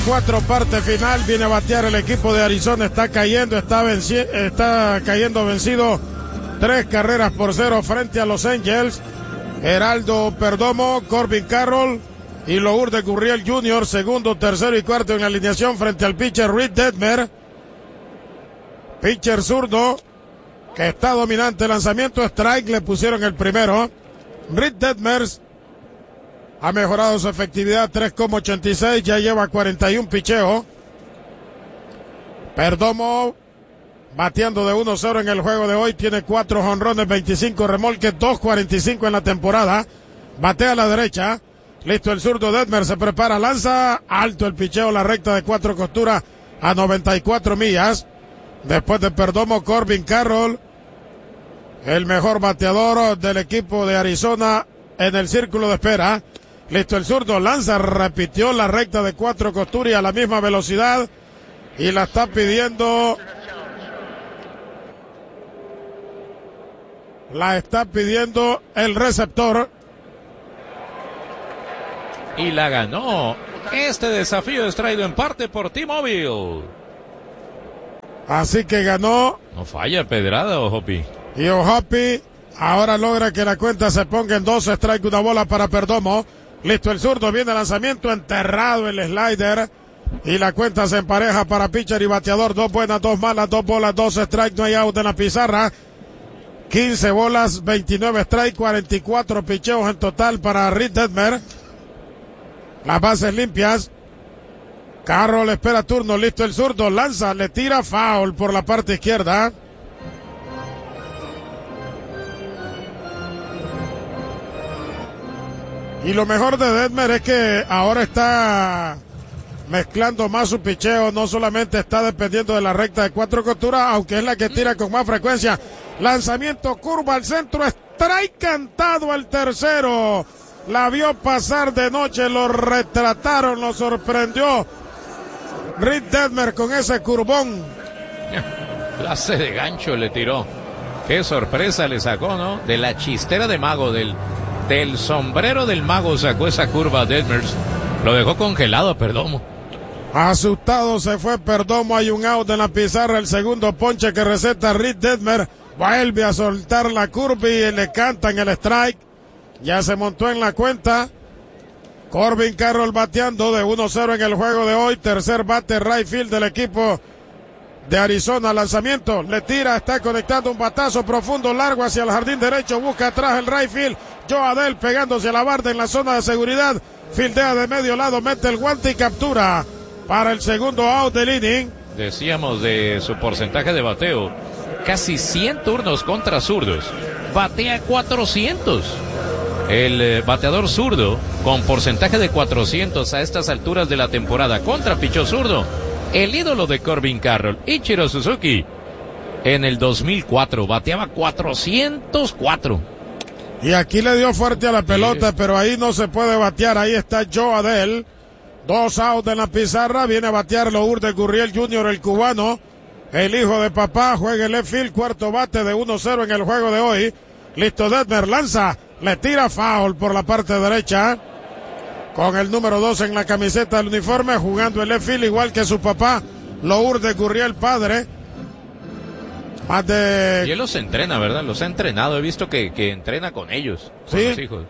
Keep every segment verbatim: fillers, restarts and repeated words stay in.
Cuatro parte final, viene a batear el equipo de Arizona, está cayendo, está, venci- está cayendo vencido tres carreras por cero frente a Los Angels. Geraldo Perdomo, Corbin Carroll y Lourdes Gurriel junior, segundo, tercero y cuarto en la alineación frente al pitcher Reed Detmer. Pitcher zurdo que está dominante, lanzamiento strike, le pusieron el primero. Reed Detmer ha mejorado su efectividad tres coma ochenta y seis, ya lleva cuarenta y uno picheos. Perdomo bateando de uno cero en el juego de hoy, tiene cuatro jonrones, veinticinco remolques, dos cuarenta y cinco en la temporada. Batea a la derecha, listo el zurdo Detmer, se prepara, lanza, alto el picheo, la recta de cuatro costuras a noventa y cuatro millas. Después de Perdomo, Corbin Carroll, el mejor bateador del equipo de Arizona en el círculo de espera. Listo el zurdo, lanza, repitió la recta de cuatro costuras a la misma velocidad y la está pidiendo, la está pidiendo el receptor. Y la ganó. Este desafío es traído en parte por T-Mobile. Así que ganó. No falla pedrada, Ojopi. Y Ojopi ahora logra que la cuenta se ponga en dos strike, una bola para Perdomo. Listo el zurdo, viene el lanzamiento, enterrado el slider y la cuenta se empareja para pitcher y bateador, dos buenas, dos malas, dos bolas, dos strike, no hay out en la pizarra. quince bolas, veintinueve strike, cuarenta y cuatro picheos en total para Reed Detmer. Las bases limpias. Carroll espera turno, listo el zurdo, lanza, le tira, foul por la parte izquierda. Y lo mejor de Detmer es que ahora está mezclando más su picheo, no solamente está dependiendo de la recta de cuatro costuras, aunque es la que tira con más frecuencia. Lanzamiento, curva al centro, strike cantado al tercero. La vio pasar de noche, lo retrataron, lo sorprendió Reed Detmer con ese curvón. Clase de gancho le tiró. Qué sorpresa le sacó, ¿no? De la chistera de mago, del, del sombrero del mago sacó esa curva Detmer. Lo dejó congelado a Perdomo. Asustado se fue Perdomo, hay un out en la pizarra, el segundo ponche que receta Reed Detmer. Vuelve a soltar la curva y le cantan el strike. Ya se montó en la cuenta. Corbin Carroll bateando de uno cero en el juego de hoy. Tercer bate right field del equipo de Arizona. Lanzamiento, le tira, está conectando un batazo profundo, largo hacia el jardín derecho. Busca atrás el right field. Joe Adell pegándose a la barda en la zona de seguridad. Fildea de medio lado, mete el guante y captura para el segundo out del inning. Decíamos de su porcentaje de bateo. Casi cien turnos contra zurdos. Batea cuatrocientos. El eh, bateador zurdo con porcentaje de cuatrocientos a estas alturas de la temporada contra pichó zurdo. El ídolo de Corbin Carroll, Ichiro Suzuki, en el dos mil cuatro bateaba cuatrocientos cuatro. Y aquí le dio fuerte a la pelota, sí, pero ahí no se puede batear. Ahí está Joe Adell. Dos outs en la pizarra. Viene a batear Lourdes Gurriel junior, el cubano. El hijo de papá juega el left field. Cuarto bate de uno cero en el juego de hoy. Listo, Detmer lanza. Le tira foul por la parte derecha. Con el número dos en la camiseta del uniforme. Jugando el left field igual que su papá, Lourdes Gurriel padre. Más de... Y él los entrena, ¿verdad? Los ha entrenado. He visto que, que entrena con ellos. Con sí. Los hijos.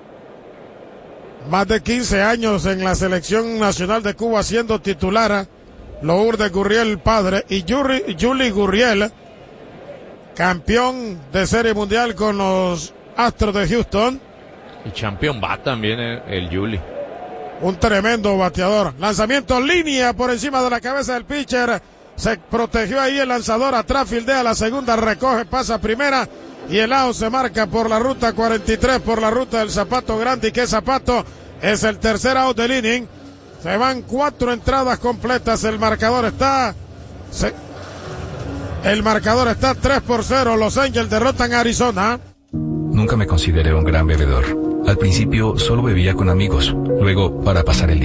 Más de quince años en la selección nacional de Cuba siendo titular. Lourdes Gurriel padre. Y Yuri, Julie Gurriel, campeón de Serie Mundial con los Astros de Houston. Y campeón bat también el, el Julie. Un tremendo bateador. Lanzamiento, línea por encima de la cabeza del pitcher. Se protegió ahí el lanzador, atrás fildea la segunda, recoge, pasa primera. Y el out se marca por la ruta cuarenta y tres, por la ruta del Zapato Grande. Y que Zapato es el tercer out del inning. Se van cuatro entradas completas. El marcador está... Se, el marcador está tres por cero. Los Angels derrotan a Arizona. Nunca me consideré un gran bebedor. Al principio solo bebía con amigos, luego para pasar el día.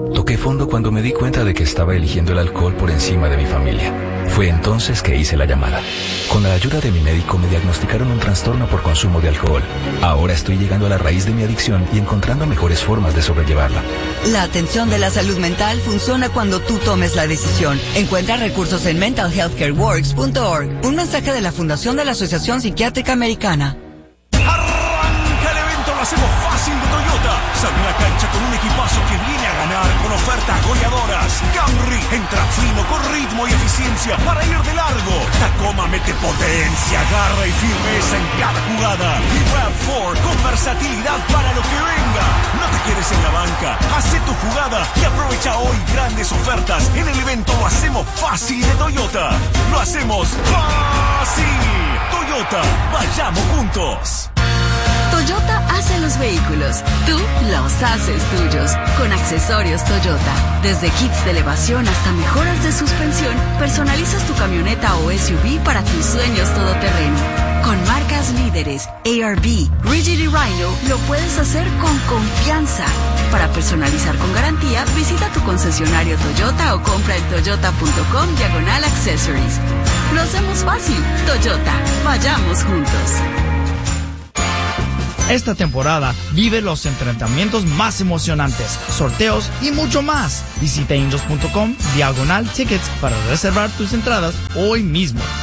Toqué fondo cuando me di cuenta de que estaba eligiendo el alcohol por encima de mi familia. Fue entonces que hice la llamada. Con la ayuda de mi médico me diagnosticaron un trastorno por consumo de alcohol. Ahora estoy llegando a la raíz de mi adicción y encontrando mejores formas de sobrellevarla. La atención de la salud mental funciona cuando tú tomes la decisión. Encuentra recursos en mental health care works punto org. Un mensaje de la Fundación de la Asociación Psiquiátrica Americana. Arranca el evento, lo hacemos fácil de Toyota. Sale a la cancha con un equipazo que viene a ganar con ofertas goleadoras. Camry entra fino con ritmo y eficiencia para ir de largo. Tacoma mete potencia, garra y firmeza en cada jugada. Y RAV cuatro con versatilidad para lo que venga. No te quedes en la banca, hace tu jugada y aprovecha hoy grandes ofertas en el evento Lo Hacemos Fácil de Toyota. Lo hacemos fácil. Toyota, vayamos juntos. Toyota hace los vehículos, tú los haces tuyos. Con accesorios Toyota, desde kits de elevación hasta mejoras de suspensión, personalizas tu camioneta o S U V para tus sueños todoterreno. Con marcas líderes, A R B, Rigid y Rhino, lo puedes hacer con confianza. Para personalizar con garantía, visita tu concesionario Toyota o compra en toyota punto com diagonal accessories. Lo hacemos fácil. Toyota, vayamos juntos. Esta temporada vive los enfrentamientos más emocionantes, sorteos y mucho más. Visita angels punto com diagonal tickets para reservar tus entradas hoy mismo.